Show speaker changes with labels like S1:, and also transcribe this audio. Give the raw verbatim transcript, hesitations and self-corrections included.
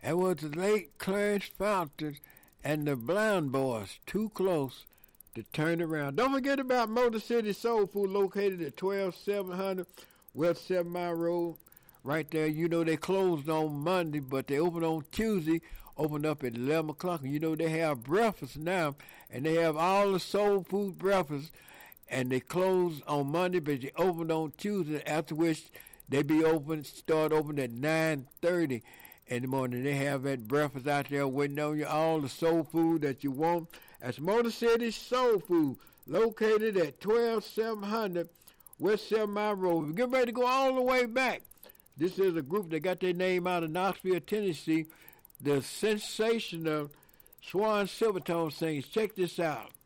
S1: That was the late Clarence Fountain and the Blind Boys, Too Close to Turn Around. Don't forget about Motor City Soul Food, located at twelve seven hundred West Seven Mile Road. Right there, you know they closed on Monday, but they open on Tuesday, open up at eleven o'clock. And you know they have breakfast now, and they have all the soul food breakfast, and they close on Monday, but they open on Tuesday, after which they be open, start open at nine thirty in the morning. They have that breakfast out there waiting on you, all the soul food that you want. That's Motor City Soul Food, located at twelve seven hundred West Seven Mile Road. We get ready to go all the way back. This is a group that got their name out of Knoxville, Tennessee. The sensational Swan Silvertone sings. Check this out.